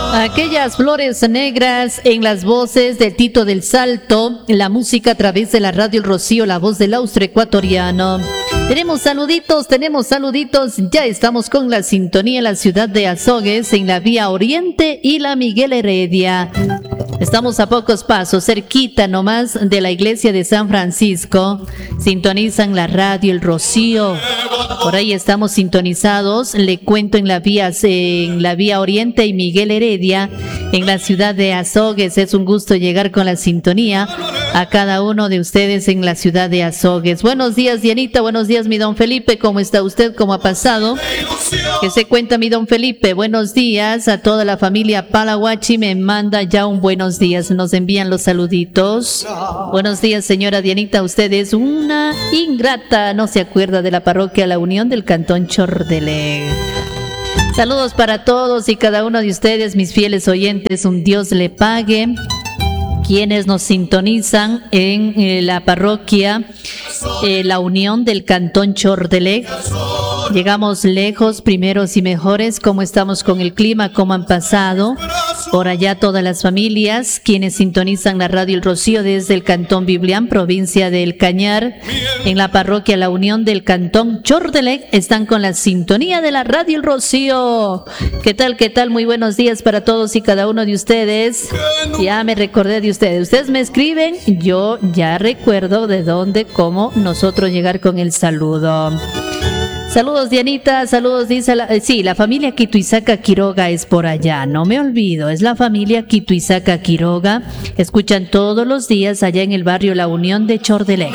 Aquellas flores negras en las voces de Tito del Salto, la música a través de la radio El Rocío, la voz del austroecuatoriano. Tenemos saluditos, ya estamos con la sintonía en la ciudad de Azogues, en la vía Oriente y la Miguel Heredia. Estamos a pocos pasos, cerquita nomás de la iglesia de San Francisco. Sintonizan la radio El Rocío. Por ahí estamos sintonizados, le cuento, en la vía Oriente y Miguel Heredia, en la ciudad de Azogues. Es un gusto llegar con la sintonía a cada uno de ustedes en la ciudad de Azogues. Buenos días, Dianita, buenos días, mi don Felipe, ¿cómo está usted? ¿Cómo ha pasado? ¿Qué se cuenta, mi don Felipe? Buenos días a toda la familia Palahuachi, me manda ya un buenos días, nos envían los saluditos. Buenos días, señora Dianita, usted es una ingrata, no se acuerda de la parroquia La Unión del Cantón Chordeleg. Saludos para todos y cada uno de ustedes, mis fieles oyentes, un Dios le pague. Quienes nos sintonizan en la parroquia La Unión del Cantón Chordeleg. Llegamos lejos, primeros y mejores. ¿Cómo estamos con el clima? ¿Cómo han pasado? Por allá todas las familias, quienes sintonizan la radio El Rocío desde el Cantón Biblián, provincia del Cañar, en la parroquia La Unión del Cantón Chordeleg, están con la sintonía de la radio El Rocío. ¿Qué tal? ¿Qué tal? Muy buenos días para todos y cada uno de ustedes. Ya me recordé de ustedes. Ustedes me escriben, yo ya recuerdo de dónde, cómo nosotros llegar con el saludo. Saludos, Dianita, saludos, dice la familia Quituizaca Quiroga es por allá, no me olvido, es la familia Quituizaca Quiroga, escuchan todos los días allá en el barrio La Unión de Chordeleg.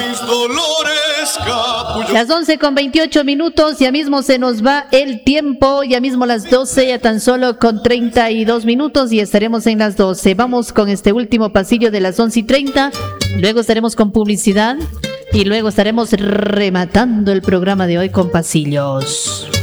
Las 11:28, ya mismo se nos va el tiempo, ya mismo las 12, ya tan solo con 32 minutos y estaremos en las 12. Vamos con este último pasillo de las 11:30, luego estaremos con publicidad. Y luego estaremos rematando el programa de hoy con pasillos.